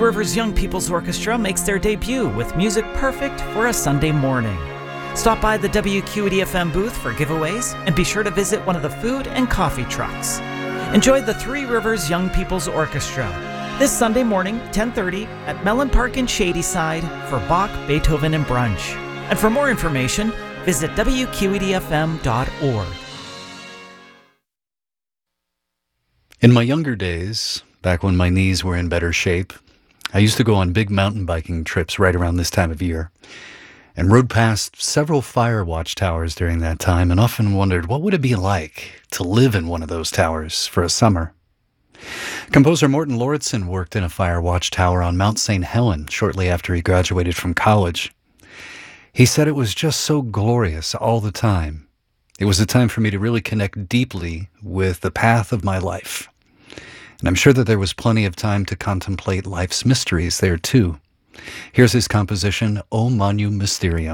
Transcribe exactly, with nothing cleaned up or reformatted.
Rivers Young People's Orchestra makes their debut with music perfect for a Sunday morning. Stop by the W Q E D F M booth for giveaways and be sure to visit one of the food and coffee trucks. Enjoy the Three Rivers Young People's Orchestra this Sunday morning, ten thirty, at Mellon Park in Shadyside for Bach, Beethoven, and brunch. And for more information, visit W Q E D F M dot org. In my younger days, back when my knees were in better shape, I used to go on big mountain biking trips right around this time of year and rode past several fire watch towers during that time and often wondered what would it be like to live in one of those towers for a summer. Composer Morton Lauritsen worked in a fire watch tower on Mount Saint Helen shortly after he graduated from college. He said it was just so glorious all the time. It was a time for me to really connect deeply with the path of my life. And I'm sure that there was plenty of time to contemplate life's mysteries there too. Here's his composition, O Magnum Mysterium.